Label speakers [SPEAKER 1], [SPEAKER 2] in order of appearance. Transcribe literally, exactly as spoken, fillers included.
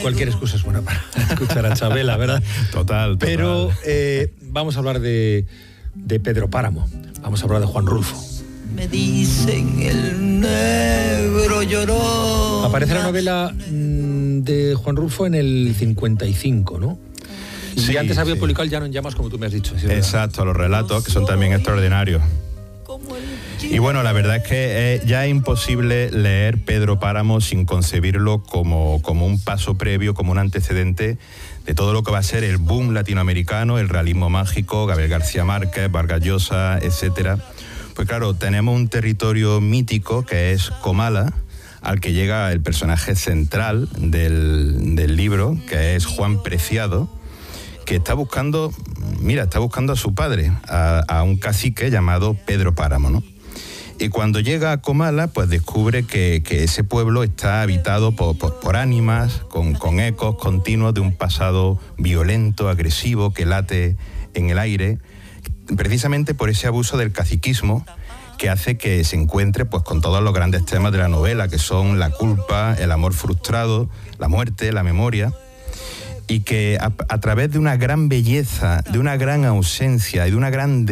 [SPEAKER 1] cualquier excusa es buena para escuchar a Chabela, ¿verdad?
[SPEAKER 2] Total, total.
[SPEAKER 1] Pero eh, vamos a hablar de, de Pedro Páramo, vamos a hablar de Juan Rulfo.
[SPEAKER 3] Me dicen el negro llorón.
[SPEAKER 1] Aparece la novela mmm, de Juan Rulfo en el cincuenta y cinco, ¿no? Y
[SPEAKER 2] sí,
[SPEAKER 1] antes había
[SPEAKER 2] sí.
[SPEAKER 1] publicado El llano en llamas, como tú me has dicho. ¿Sí,
[SPEAKER 2] exacto, los relatos, que son también extraordinarios. Y bueno, la verdad es que eh, ya es imposible leer Pedro Páramo sin concebirlo como, como un paso previo, como un antecedente de todo lo que va a ser el boom latinoamericano, el realismo mágico, Gabriel García Márquez, Vargas Llosa, etcétera. Pues claro, tenemos un territorio mítico que es Comala, al que llega el personaje central del, del libro, que es Juan Preciado, que está buscando, mira, está buscando a su padre, a, a un cacique llamado Pedro Páramo, ¿no? Y cuando llega a Comala, pues descubre que, que ese pueblo está habitado por, por, por ánimas, con, con ecos continuos de un pasado violento, agresivo, que late en el aire, precisamente por ese abuso del caciquismo que hace que se encuentre pues con todos los grandes temas de la novela, que son la culpa, el amor frustrado, la muerte, la memoria, y que a, a través de una gran belleza, de una gran ausencia y de una gran